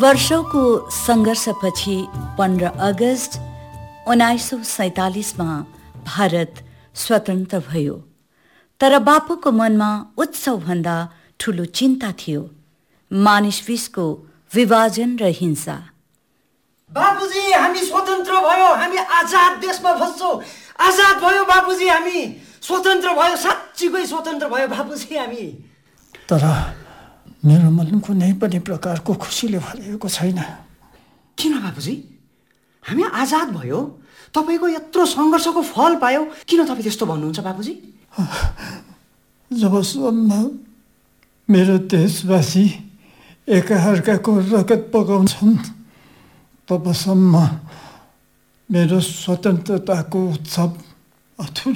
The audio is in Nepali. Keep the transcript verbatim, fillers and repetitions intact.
वर्षौंको सङ्घर्षपछि पन्ध्र अगस्त उन्नाइस सौ सैँतालिसमा भारत स्वतन्त्र भयो। तर बापुको मनमा उत्सवभन्दा ठूलो चिन्ता थियो, मानिसबीचको विभाजन र हिंसा। बापुजी, हामी स्वतन्त्र भयो, हामी आजाद देशमा बस्छौँ। आजाद भयो बापुजी, हामी स्वतन्त्र भयो, साँच्चीकै स्वतन्त्र भयो बापुजी हामी। तर मेरो मन कुनै पनि प्रकारको खुसीले भरिएको छैन। किन बापुजी? हामी आजाद भयो, तपाईँको यत्रो सङ्घर्षको फल पायो, किन तपाईँ त्यस्तो भन्नुहुन्छ बापुजी? जबसम्म मेरो देशवासी एकाअर्काको रगत बगाउँछन् तबसम्म मेरो स्वतन्त्रताको उत्सव अधुरो